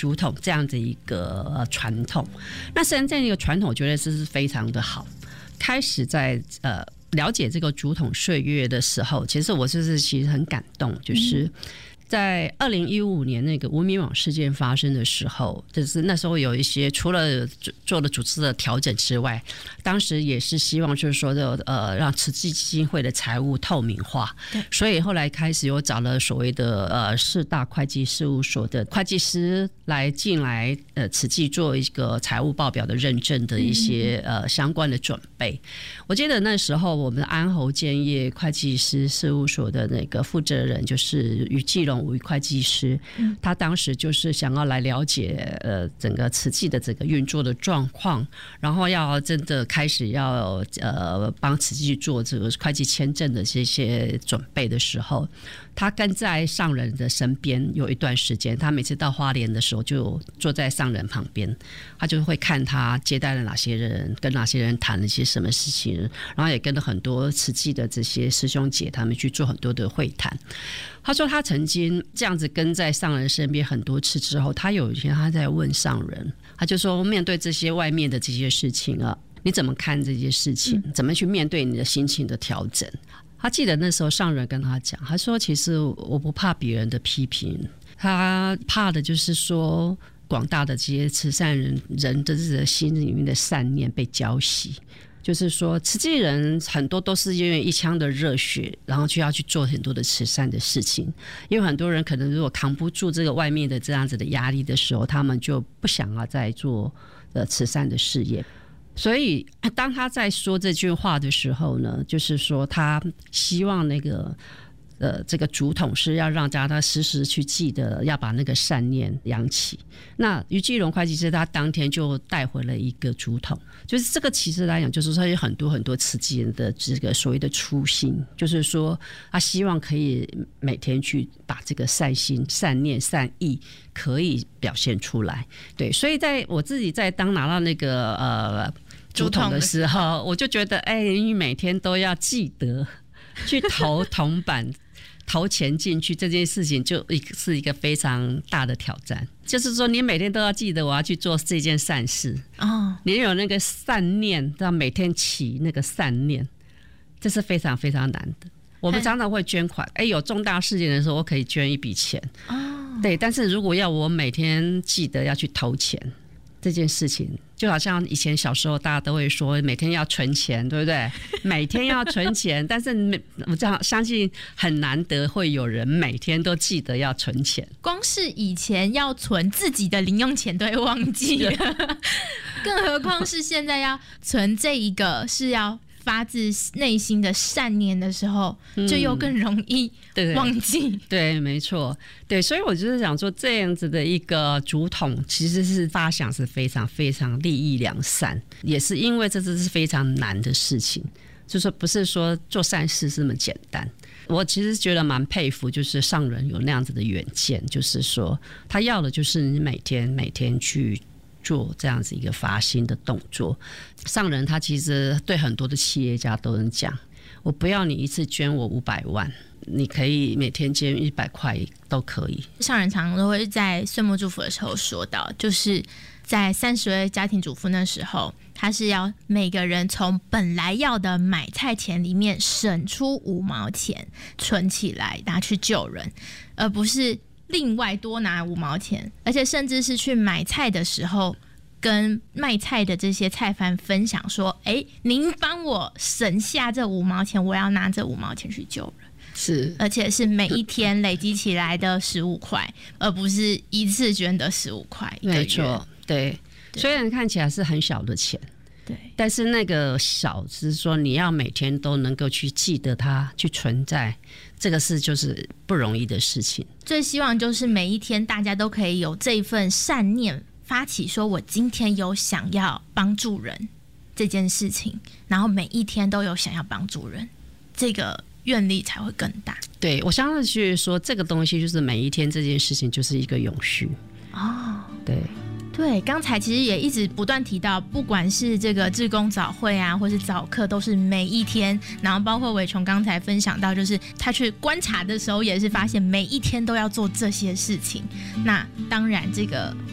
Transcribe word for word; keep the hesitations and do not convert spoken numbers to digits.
竹筒这样的一个传统。那实际上这样一个传统，我觉得是非常的好。开始在呃了解这个竹筒岁月的时候，其实我就是其实很感动，就是在二零一五年那个无名网事件发生的时候，就是那时候有一些除了做了组织的调整之外，当时也是希望就是说的呃让慈济基金会的财务透明化，所以后来开始有找了所谓的呃四大会计事务所的会计师来进来呃慈济做一个财务报表的认证的一些呃相关的准备。我记得那时候我们安侯建业会计师事务所的那个负责人就是于继龙吴会计师，他当时就是想要来了解呃整个慈济的整个运作的状况，然后要真的开始要呃帮慈济做这个会计签证的这些准备的时候，他跟在上人的身边有一段时间，他每次到花莲的时候就坐在上人旁边，他就会看他接待了哪些人，跟哪些人谈了些什么事情，然后也跟了很多慈济的这些师兄姐他们去做很多的会谈。他说他曾经这样子跟在上人身边很多次之后，他有一天他在问上人，他就说面对这些外面的这些事情啊，你怎么看这些事情，怎么去面对你的心情的调整。他记得那时候上人跟他讲，他说其实我不怕别人的批评，他怕的就是说广大的这些慈善人人的这个心里面的善念被浇熄，就是说慈济人很多都是因为一腔的热血，然后就要去做很多的慈善的事情，因为很多人可能如果扛不住这个外面的这样子的压力的时候，他们就不想要再做呃慈善的事业。所以当他在说这句话的时候呢，就是说他希望那个呃，这个竹筒是要让大家时时去记得要把那个善念扬起。那于继龙会计师他当天就带回了一个竹筒，就是这个其实来讲就是说有很多很多慈济人的这个所谓的初心，就是说他希望可以每天去把这个善心善念善意可以表现出来。对，所以在我自己在当拿到那个呃竹筒的时候，我就觉得哎，你每天都要记得去投铜板投钱进去，这件事情就是一个非常大的挑战。就是说你每天都要记得我要去做这件善事，哦，你有那个善念，要每天起那个善念，这是非常非常难的。我们常常会捐款，哎，有重大事件的时候我可以捐一笔钱，哦，对，但是如果要我每天记得要去投钱这件事情，就好像以前小时候大家都会说每天要存钱，对不对？每天要存钱，但是我这样相信很难得会有人每天都记得要存钱。 光是以前要存自己的零用钱都会忘记了，更何况是现在要存这一个是要发自内心的善念的时候，就又更容易忘记。嗯、 对, 对，没错，对，所以我就是想说，这样子的一个竹筒，其实是发想是非常非常利益良善，也是因为这是非常难的事情，就是不是说做善事这么简单。我其实觉得蛮佩服，就是上人有那样子的远见，就是说他要的就是你每天每天去做这样子一个发心的动作。上人他其实对很多的企业家都能讲，我不要你一次捐我五百万，你可以每天捐一百块都可以。 上人常常都会在岁末祝福的时候说到，就是在三十位家庭主妇那时候，他是要每个人从本来要的买菜钱里面省出五毛钱存起来拿去救人，而不是另外多拿五毛钱，而且甚至是去买菜的时候跟卖菜的这些菜贩分享说，哎，您帮我省下这五毛钱，我要拿这五毛钱去救人。 是， 而且是每一天累积起来的十五块，而不是一次捐的十五块一个月。 没错，对，虽然看起来是很小的钱， 对， 但是那个小是说你要每天都能够去记得它，去存在，这个是就是不容易的事情。 最希望就是每一天大家都可以有这一份善念，发起说我今天有想要帮助人这件事情，然后每一天都有想要帮助人，这个愿力才会更大。 对，我相信就是说这个东西就是每一天这件事情就是一个永续。 哦， 对对，刚才其实也一直不断提到，不管是这个志工早会啊，或是早课，都是每一天。然后包括伟琼刚才分享到，就是他去观察的时候，也是发现每一天都要做这些事情。那当然，这个